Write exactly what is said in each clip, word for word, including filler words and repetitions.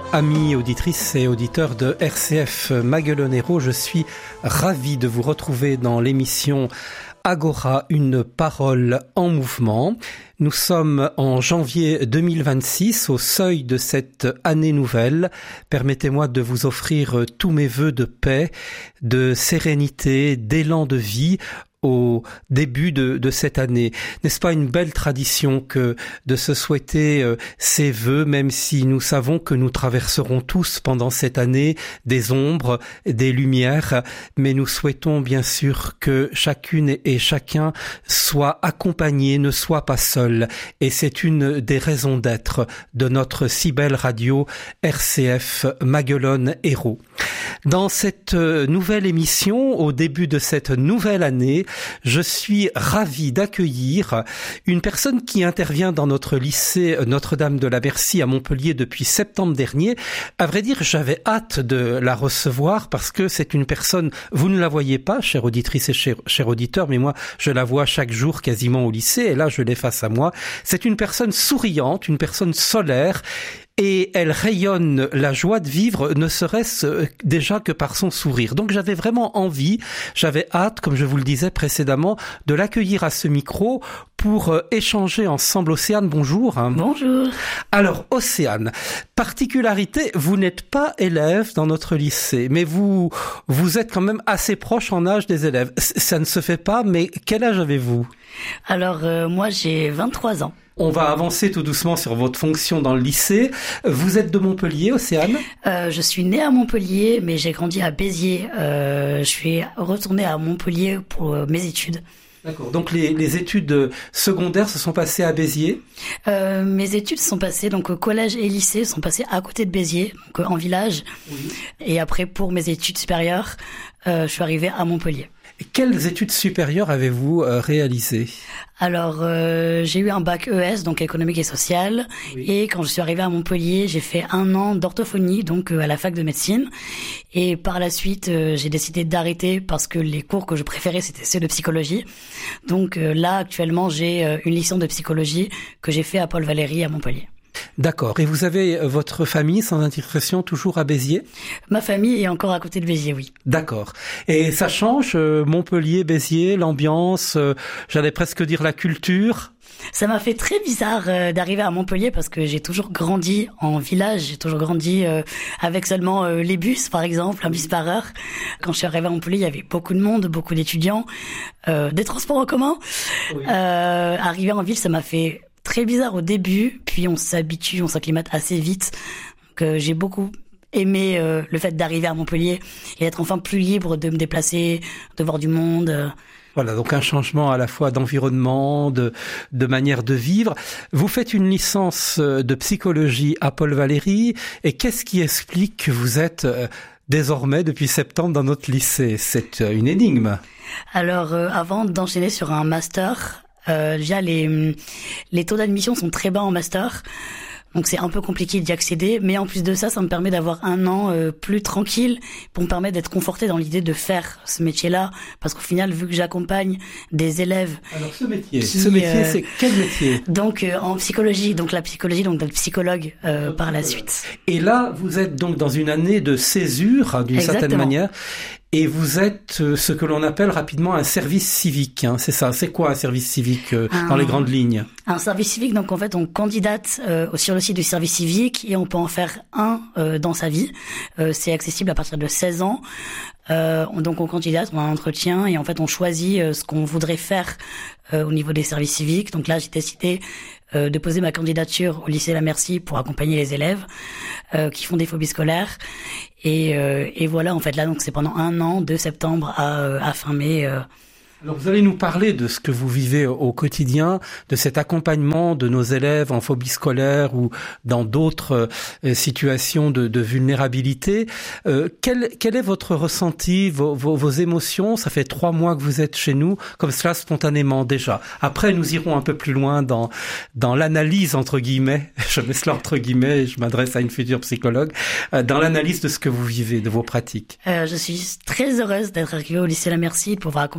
Amis auditrices et auditeurs de R C F Maguelone-Hérault, je suis ravi de vous retrouver dans l'émission Agora, une parole en mouvement. Nous sommes en janvier deux mille vingt-six, au seuil de cette année nouvelle. Permettez-moi de vous offrir tous mes vœux de paix, de sérénité, d'élan de vie au début de, de cette année. N'est-ce pas une belle tradition que de se souhaiter euh, ces vœux, même si nous savons que nous traverserons tous pendant cette année des ombres, des lumières, mais nous souhaitons bien sûr que chacune et chacun soit accompagné, ne soit pas seul. Et c'est une des raisons d'être de notre si belle radio R C F Maguelone-Hérault. Dans cette nouvelle émission, au début de cette nouvelle année, je suis ravi d'accueillir une personne qui intervient dans notre lycée Notre-Dame de la Bercy à Montpellier depuis septembre dernier. À vrai dire, j'avais hâte de la recevoir parce que c'est une personne, vous ne la voyez pas, chère auditrice et chère, chère auditeur, mais moi, je la vois chaque jour quasiment au lycée et là, je l'ai face à moi. C'est une personne souriante, une personne solaire. Et elle rayonne la joie de vivre, ne serait-ce déjà que par son sourire. Donc j'avais vraiment envie, j'avais hâte, comme je vous le disais précédemment, de l'accueillir à ce micro pour échanger ensemble. Océane, bonjour. Bonjour. Alors, Océane, particularité, vous n'êtes pas élève dans notre lycée, mais vous, vous êtes quand même assez proche en âge des élèves. Ça ne se fait pas, mais quel âge avez-vous ? Alors, euh, moi, j'ai vingt-trois ans. On va avancer tout doucement sur votre fonction dans le lycée. Vous êtes de Montpellier, Océane ? euh, Je suis née à Montpellier, mais j'ai grandi à Béziers. Euh, je suis retournée à Montpellier pour euh, mes études. D'accord. Donc les, les études secondaires se sont passées à Béziers ? euh, Mes études se sont passées, donc au collège et lycée, sont passées à côté de Béziers, donc en village. Oui. Et après, pour mes études supérieures, euh, je suis arrivée à Montpellier. Quelles études supérieures avez-vous euh, réalisées ? Alors, euh, j'ai eu un bac E S, donc économique et social. Oui. Et quand je suis arrivée à Montpellier, j'ai fait un an d'orthophonie, donc euh, à la fac de médecine. Et par la suite, euh, j'ai décidé d'arrêter parce que les cours que je préférais, c'était ceux de psychologie. Donc euh, là, actuellement, j'ai euh, une licence de psychologie que j'ai fait à Paul Valéry à Montpellier. D'accord. Et vous avez votre famille, sans indiscrétion, toujours à Béziers ? Ma famille est encore à côté de Béziers, oui. D'accord. Et ça change, euh, Montpellier, Béziers, l'ambiance, euh, j'allais presque dire la culture ? Ça m'a fait très bizarre euh, d'arriver à Montpellier parce que j'ai toujours grandi en village, j'ai toujours grandi euh, avec seulement euh, les bus, par exemple, un bus par heure. Quand je suis arrivée à Montpellier, il y avait beaucoup de monde, beaucoup d'étudiants, euh, des transports en commun. Oui. Euh, arriver en ville, ça m'a fait très bizarre au début, puis on s'habitue, on s'acclimate assez vite. Donc euh, j'ai beaucoup aimé euh, le fait d'arriver à Montpellier et d'être enfin plus libre de me déplacer, de voir du monde. Euh. Voilà, donc un changement à la fois d'environnement, de, de manière de vivre. Vous faites une licence de psychologie à Paul Valéry, et qu'est-ce qui explique que vous êtes euh, désormais depuis septembre dans notre lycée ? C'est une énigme. Alors, euh, avant d'enchaîner sur un master, Euh, déjà les les taux d'admission sont très bas en master, donc c'est un peu compliqué d'y accéder, mais en plus de ça, ça me permet d'avoir un an euh, plus tranquille pour me permettre d'être conforté dans l'idée de faire ce métier-là, parce qu'au final, vu que j'accompagne des élèves. Alors ce métier, qui, ce métier, euh, c'est quel métier ? Donc euh, en psychologie, donc la psychologie, donc d'être psychologue euh, par la suite. Et là, vous êtes donc dans une année de césure, d'une Exactement. certaine manière. Et vous êtes euh, ce que l'on appelle rapidement un service civique, hein, c'est ça. C'est quoi un service civique euh, un, dans les grandes lignes ? Un service civique, donc en fait, on candidate euh, sur le site du service civique et on peut en faire un euh, dans sa vie. Euh, c'est accessible à partir de seize ans. Euh, donc on candidate, on a un entretien et en fait on choisit euh, ce qu'on voudrait faire euh, au niveau des services civiques. Donc là, j'ai décidé euh, de poser ma candidature au lycée La Merci pour accompagner les élèves euh, qui font des phobies scolaires. Et, euh, et voilà, en fait, là, donc c'est pendant un an, de septembre à, euh, à fin mai. Euh, Alors vous allez nous parler de ce que vous vivez au quotidien, de cet accompagnement de nos élèves en phobie scolaire ou dans d'autres euh, situations de, de vulnérabilité. Euh, quel, quel est votre ressenti, vos, vos, vos émotions ? Ça fait trois mois que vous êtes chez nous, comme cela spontanément déjà. Après, nous irons un peu plus loin dans, dans l'analyse, entre guillemets, je mets cela entre guillemets, je m'adresse à une future psychologue, euh, dans l'analyse de ce que vous vivez, de vos pratiques. Euh, je suis très heureuse d'être arrivée au lycée La Merci, de pouvoir accompagner les élèves.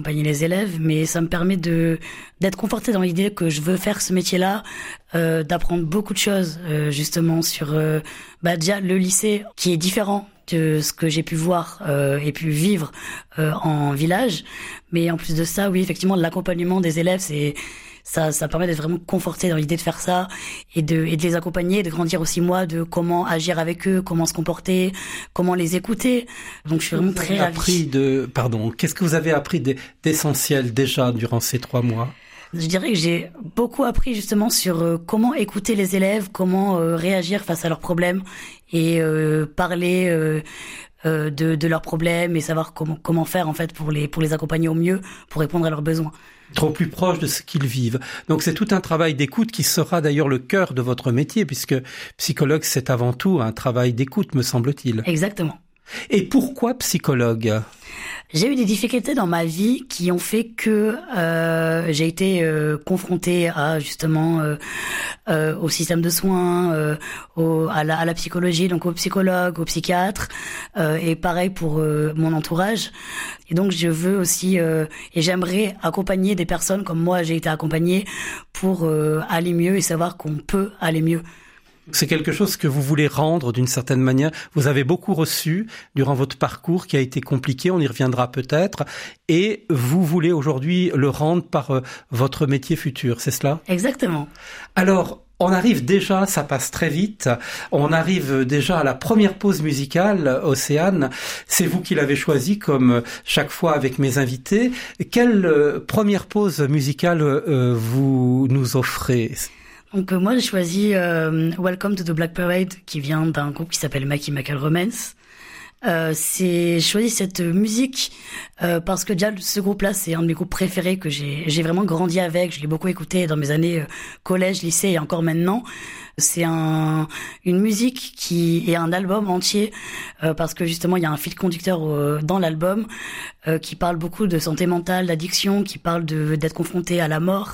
élèves, mais ça me permet de d'être confortée dans l'idée que je veux faire ce métier-là, euh, d'apprendre beaucoup de choses, euh, justement sur euh, bah déjà le lycée qui est différent de ce que j'ai pu voir euh, et pu vivre euh, en village. Mais en plus de ça, oui, effectivement, l'accompagnement des élèves, c'est ça, ça permet d'être vraiment conforté dans l'idée de faire ça et de et de les accompagner, de grandir aussi moi, de comment agir avec eux, comment se comporter, comment les écouter. Donc je suis vraiment très ravie. Appris de, pardon, qu'est-ce que vous avez appris d'essentiel déjà durant ces trois mois? Je dirais que j'ai beaucoup appris justement sur euh, comment écouter les élèves, comment euh, réagir face à leurs problèmes et euh, parler euh, euh, de, de leurs problèmes et savoir comment comment faire en fait pour les pour les accompagner au mieux, pour répondre à leurs besoins. Trop plus proche de ce qu'ils vivent. Donc c'est tout un travail d'écoute qui sera d'ailleurs le cœur de votre métier, puisque psychologue c'est avant tout un travail d'écoute, me semble-t-il. Exactement. Et pourquoi psychologue ? J'ai eu des difficultés dans ma vie qui ont fait que euh, j'ai été euh, confrontée à justement euh, euh, au système de soins, euh, au, à, la, à la psychologie, donc aux psychologues, aux psychiatres, euh, et pareil pour euh, mon entourage. Et donc je veux aussi euh, et j'aimerais accompagner des personnes comme moi j'ai été accompagnée pour euh, aller mieux et savoir qu'on peut aller mieux. C'est quelque chose que vous voulez rendre d'une certaine manière. Vous avez beaucoup reçu durant votre parcours qui a été compliqué, on y reviendra peut-être, et vous voulez aujourd'hui le rendre par euh, votre métier futur, c'est cela ? Exactement. Alors, on arrive déjà, ça passe très vite, on arrive déjà à la première pause musicale, Océane. C'est vous qui l'avez choisie comme chaque fois avec mes invités. Quelle euh, première pause musicale euh, vous nous offrez ? Donc euh, moi j'ai choisi euh, Welcome to the Black Parade qui vient d'un groupe qui s'appelle My Chemical Romance. Euh, c'est j'ai choisi cette musique euh, parce que déjà ce groupe-là c'est un de mes groupes préférés que j'ai j'ai vraiment grandi avec, je l'ai beaucoup écouté dans mes années euh, collège, lycée et encore maintenant. C'est un une musique qui est un album entier euh, parce que justement il y a un fil conducteur euh, dans l'album euh, qui parle beaucoup de santé mentale, d'addiction, qui parle de d'être confronté à la mort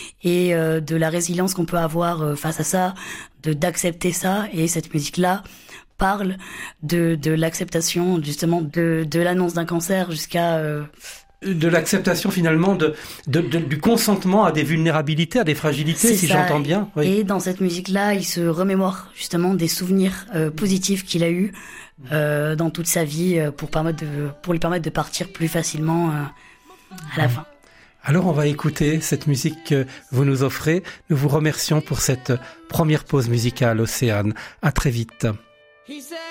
et euh, de la résilience qu'on peut avoir euh, face à ça, de d'accepter ça. Et cette musique-là parle de de l'acceptation justement de de l'annonce d'un cancer jusqu'à euh... de l'acceptation finalement de, de, de du consentement à des vulnérabilités, à des fragilités, si j'entends bien. Oui. Et dans cette musique-là, il se remémore justement des souvenirs euh, positifs qu'il a eus euh, dans toute sa vie euh, pour permettre de pour lui permettre de partir plus facilement euh, à la fin. Alors on va écouter cette musique que vous nous offrez. Nous vous remercions pour cette première pause musicale, Océane. À très vite.